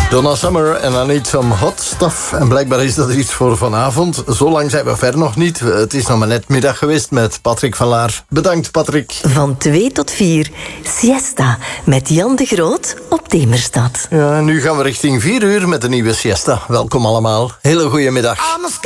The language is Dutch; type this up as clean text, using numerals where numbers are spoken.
Donna Summer en I Need Some Hot Stuff. En blijkbaar is dat iets voor vanavond. Zo lang zijn we ver nog niet. Het is nog maar net middag geweest met Patrick van Laar. Bedankt, Patrick. Van 2 tot 4, Siesta met Jan de Groot op Demerstad. Ja, en nu gaan we richting 4 uur met de nieuwe Siesta. Welkom allemaal. Hele goede middag.